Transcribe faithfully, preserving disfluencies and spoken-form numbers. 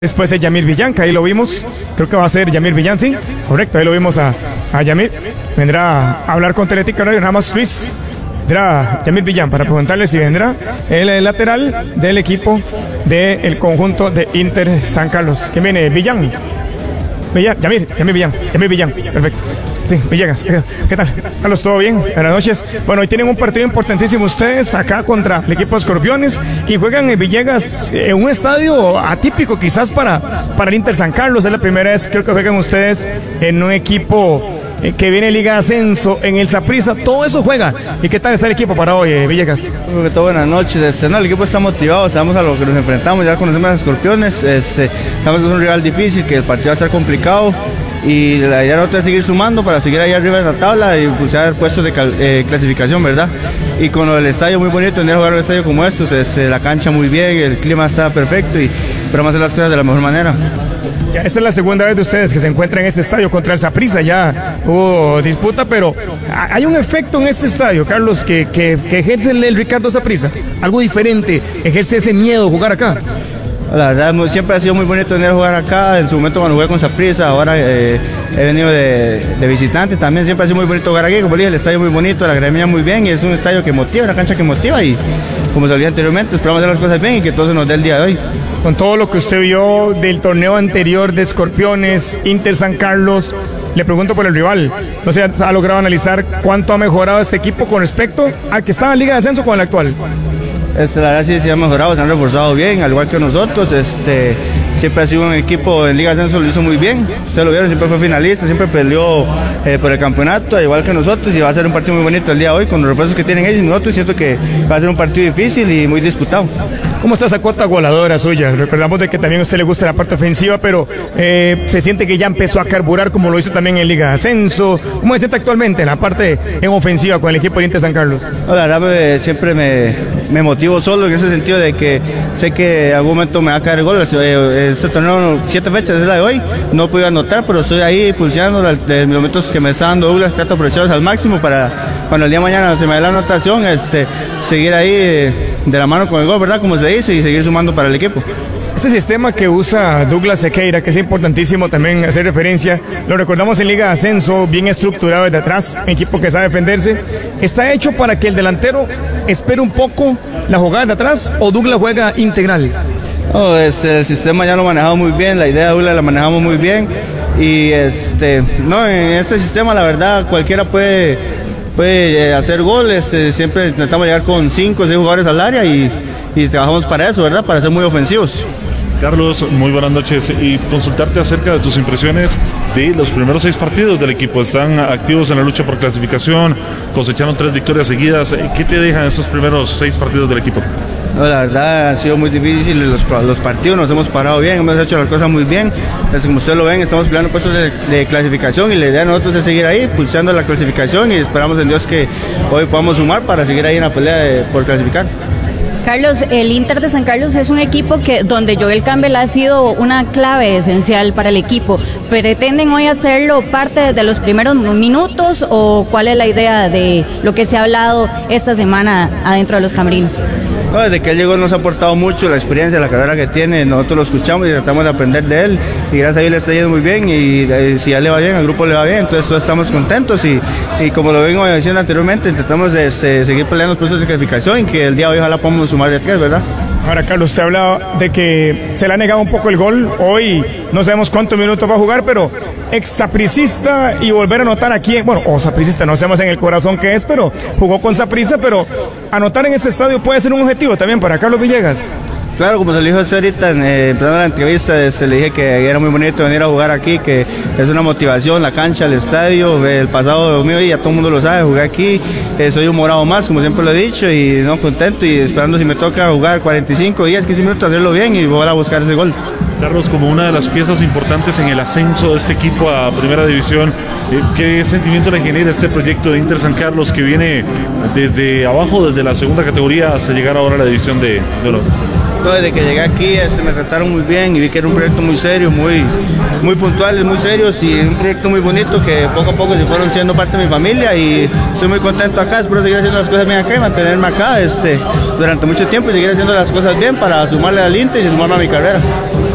Después de Yamir Villán, que ahí lo vimos, creo que va a ser Yamir Villán, sí, correcto, ahí lo vimos a, a Yamir, vendrá a hablar con Teletica Radio, nada más Luis, vendrá Yamir Villán para preguntarle si vendrá el, el lateral del equipo del conjunto de Inter San Carlos. ¿Quién viene? Villán, Villán, Yamir, Yamir Villán, Yamir Villán, perfecto. Sí, Villegas, ¿qué tal? Carlos, ¿todo bien? Buenas noches. Bueno, hoy tienen un partido importantísimo ustedes acá contra el equipo de Escorpiones y juegan en Villegas en un estadio atípico quizás para, para el Inter San Carlos. Es la primera vez creo que juegan ustedes en un equipo que viene Liga de Ascenso, en el Saprissa, todo eso juega. ¿Y qué tal está el equipo para hoy, Villegas? Creo que todo buenas noches. Este, no, el equipo está motivado, sabemos a lo que nos enfrentamos, ya conocemos a los Escorpiones, este, sabemos que es un rival difícil, que el partido va a ser complicado. Y la idea no es seguir sumando para seguir ahí arriba en la tabla y buscar puestos de eh, clasificación, ¿verdad? Y con lo del estadio muy bonito, tener jugar un estadio como estos, este, la cancha muy bien, el clima está perfecto y esperamos hacer las cosas de la mejor manera. Ya, esta es la segunda vez de ustedes que se encuentran en este estadio contra el Saprissa, ya hubo disputa, pero hay un efecto en este estadio, Carlos, que, que, que ejerce el, el Ricardo Saprissa, algo diferente, ejerce ese miedo de jugar acá. La verdad, siempre ha sido muy bonito venir a jugar acá. En su momento cuando jugué con Saprissa, ahora eh, he venido de, de visitante. También siempre ha sido muy bonito jugar aquí. Como dije, el estadio muy bonito, la gremia muy bien. Y es un estadio que motiva, una cancha que motiva. Y como se lo dije anteriormente, esperamos hacer las cosas bien y que todo se nos dé el día de hoy. Con todo lo que usted vio del torneo anterior de Escorpiones, Inter San Carlos, le pregunto por el rival. No sé, ¿ha logrado analizar cuánto ha mejorado este equipo con respecto al que estaba en Liga de Ascenso con el actual? Este, la verdad sí se han mejorado, se han reforzado bien, al igual que nosotros. Este, siempre ha sido un equipo en Liga de Ascenso, lo hizo muy bien. Ustedes lo vieron, siempre fue finalista, siempre peleó eh, por el campeonato, al igual que nosotros. Y va a ser un partido muy bonito el día de hoy, con los refuerzos que tienen ellos y nosotros. Siento que va a ser un partido difícil y muy disputado. ¿Cómo está esa cuota goleadora suya? Recordamos de que también a usted le gusta la parte ofensiva, pero eh, se siente que ya empezó a carburar como lo hizo también en Liga de Ascenso. ¿Cómo se siente actualmente en la parte en ofensiva con el equipo de Inter San Carlos? No, la verdad me, siempre me, me motivo solo en ese sentido de que sé que en algún momento me va a caer el gol. Este torneo, siete fechas es la de hoy, no pude anotar, pero estoy ahí pulseando los momentos que me está dando Douglas, trato de aprovecharlos al máximo para cuando el día de mañana se me dé la anotación, este, seguir ahí eh, de la mano con el gol, ¿verdad? Como se dice, y seguir sumando para el equipo. Este sistema que usa Douglas Sequeira, que es importantísimo también hacer referencia, lo recordamos en Liga de Ascenso, bien estructurado desde atrás, equipo que sabe defenderse, ¿está hecho para que el delantero espere un poco la jugada de atrás o Douglas juega integral? No, este, el sistema ya lo manejamos muy bien, la idea de Douglas la manejamos muy bien y este, no, en este sistema la verdad cualquiera puede, puede hacer goles, eh, siempre intentamos llegar con cinco o seis jugadores al área y, y trabajamos para eso, ¿verdad? Para ser muy ofensivos. Carlos, muy buenas noches y consultarte acerca de tus impresiones de los primeros seis partidos del equipo. Están activos en la lucha por clasificación, cosecharon tres victorias seguidas. ¿Qué te dejan esos primeros seis partidos del equipo? No, la verdad han sido muy difíciles los, los partidos, nos hemos parado bien, hemos hecho las cosas muy bien. Entonces, como ustedes lo ven, estamos peleando puestos de, de clasificación y la idea de nosotros es seguir ahí, pulsando la clasificación y esperamos en Dios que hoy podamos sumar para seguir ahí en la pelea de, por clasificar. Carlos, el Inter de San Carlos es un equipo que donde Joel Campbell ha sido una clave esencial para el equipo. ¿Pretenden hoy hacerlo parte de los primeros minutos o cuál es la idea de lo que se ha hablado esta semana adentro de los camerinos? No, desde que él llegó nos ha aportado mucho la experiencia, la carrera que tiene, nosotros lo escuchamos y tratamos de aprender de él y gracias a él le está yendo muy bien y eh, si a él le va bien, al grupo le va bien, entonces todos estamos contentos y, y como lo vengo diciendo anteriormente, tratamos de, de seguir peleando los puestos de clasificación y que el día de hoy ojalá podamos sumar de tres, ¿verdad? Ahora, Carlos, usted hablaba de que se le ha negado un poco el gol. Hoy no sabemos cuántos minutos va a jugar, pero ex sapricista y volver a anotar aquí, bueno, o sapricista, no sabemos en el corazón qué es, pero jugó con Saprissa, pero anotar en este estadio puede ser un objetivo también para Carlos Villegas. Claro, como se le dijo a usted ahorita, eh, empezando la entrevista, se le dije que era muy bonito venir a jugar aquí, que es una motivación, la cancha, el estadio, el pasado mío, y ya todo el mundo lo sabe, jugué aquí, eh, soy un morado más, como siempre lo he dicho, y no contento, y esperando si me toca jugar cuarenta y cinco días, quince minutos, hacerlo bien, y voy a buscar ese gol. Carlos, como una de las piezas importantes en el ascenso de este equipo a Primera División, ¿qué sentimiento le genera este proyecto de Inter San Carlos que viene desde abajo, desde la segunda categoría, hasta llegar ahora a la división de, de oro? No, desde que llegué aquí este, me trataron muy bien y vi que era un proyecto muy serio, muy, muy puntuales, muy serios y un proyecto muy bonito que poco a poco se fueron siendo parte de mi familia y estoy muy contento acá, espero seguir haciendo las cosas bien acá y mantenerme acá este, durante mucho tiempo y seguir haciendo las cosas bien para sumarle al Inter y sumarme a mi carrera.